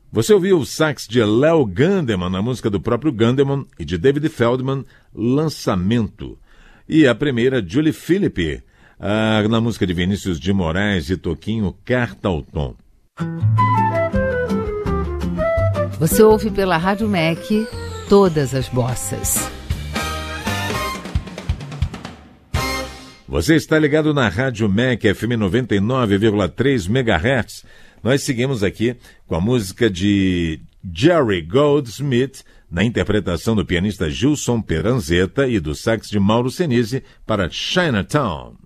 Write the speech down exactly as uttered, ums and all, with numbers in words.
Você ouviu o sax de Léo Gandeman na música do próprio Gandeman e de David Feldman, Lançamento. E a primeira, Julie Philippi, ah, na música de Vinícius de Moraes e Toquinho, Carta ao Tom. Você ouve pela Rádio M E C todas as bossas. Você está ligado na Rádio M E C F M noventa e nove vírgula três megahertz. Nós seguimos aqui com a música de Jerry Goldsmith, na interpretação do pianista Gilson Peranzetta e do sax de Mauro Senise para Chinatown.